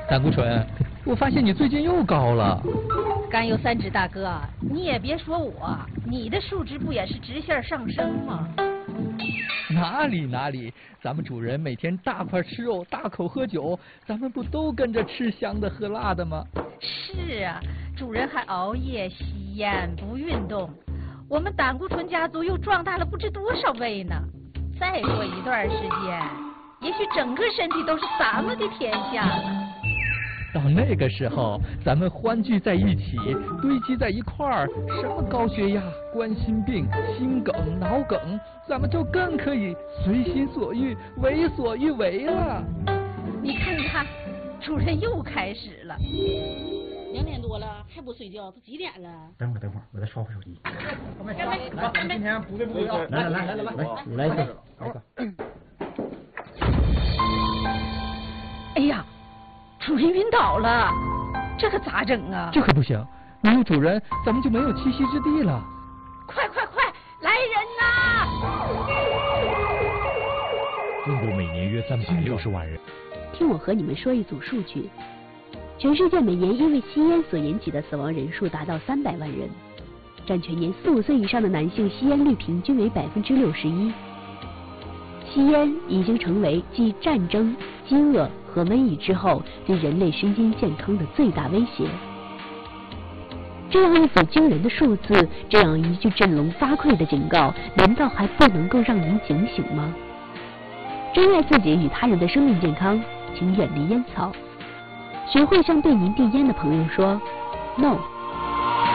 胆固醇，我发现你最近又高了。 甘油三酯大哥，你也别说我，你的数值不也是直线上升吗？ 哪里，咱们主人每天大块吃肉，大口喝酒，咱们不都跟着吃香的喝辣的吗？ 是啊，主人还熬夜吸烟不运动，我们胆固醇家族又壮大了不知多少倍呢。再过一段时间，也许整个身体都是咱们的天下了。 到那个时候，咱们欢聚在一起，堆积在一块儿，什么高血压、冠心病、心梗、脑梗，咱们就更可以随心所欲、为所欲为了。 你看看，主人又开始了。 2点多了还不睡觉，都几点了？ 等会儿，我再刷会手机。 今天不对啊！ 来，你来一个。 哎呀！主人晕倒了，这可咋整啊？ 这可不行，没有主人，咱们就没有栖息之地了。 快，来人呐！ 中国每年约360万人。 听我和你们说一组数据：全世界每年因为吸烟所引起的死亡人数达到300万人，占全年45岁以上的男性吸烟率平均为61%。吸烟已经成为继战争、饥饿和瘟疫之后对人类身心健康的最大威胁。这样一组惊人的数字，这样一句振聋发聩的警告，难道还不能够让您警醒吗？珍爱自己与他人的生命健康，请远离烟草。学会向对您递烟的朋友说 “No”。